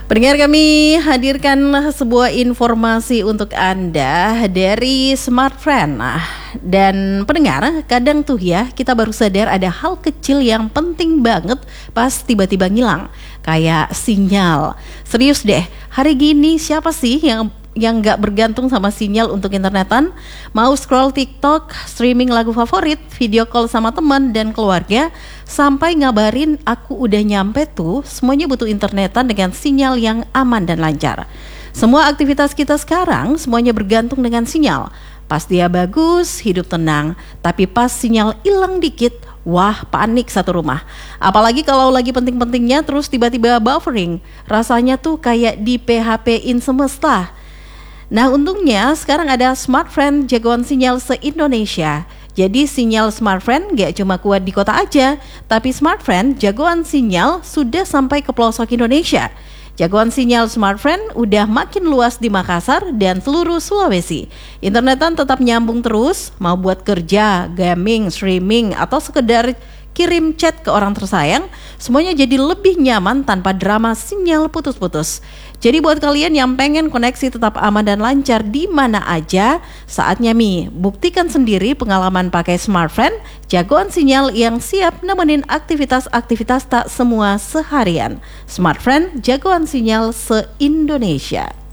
Pendengar, kami hadirkan sebuah informasi untuk Anda dari Smart Friend. Dan pendengar, kadang tuh ya kita baru sadar ada hal kecil yang penting banget pas tiba-tiba ngilang, kayak sinyal. Serius deh, hari gini siapa sih yang gak bergantung sama sinyal untuk internetan? Mau scroll TikTok, streaming lagu favorit, video call sama teman dan keluarga, sampai ngabarin aku udah nyampe tuh, semuanya butuh internetan dengan sinyal yang aman dan lancar. Semua aktivitas kita sekarang semuanya bergantung dengan sinyal. Pas dia bagus, hidup tenang, tapi pas sinyal hilang dikit, wah, panik satu rumah. Apalagi kalau lagi penting-pentingnya terus tiba-tiba buffering, rasanya tuh kayak di PHP-in semesta. Nah, untungnya sekarang ada Smart Friend jagoan sinyal se-Indonesia. Jadi sinyal Smart Friend gak cuma kuat di kota aja, tapi Smart Friend jagoan sinyal sudah sampai ke pelosok Indonesia. Jagoan sinyal Smart Friend udah makin luas di Makassar dan seluruh Sulawesi. Internetan tetap nyambung terus, mau buat kerja, gaming, streaming, atau sekedar kirim chat ke orang tersayang, semuanya jadi lebih nyaman tanpa drama sinyal putus-putus. Jadi buat kalian yang pengen koneksi tetap aman dan lancar di mana aja, saatnya buktikan sendiri pengalaman pakai Smart Friend, jagoan sinyal yang siap nemenin aktivitas-aktivitas tak semua seharian. Smart Friend, jagoan sinyal se-Indonesia.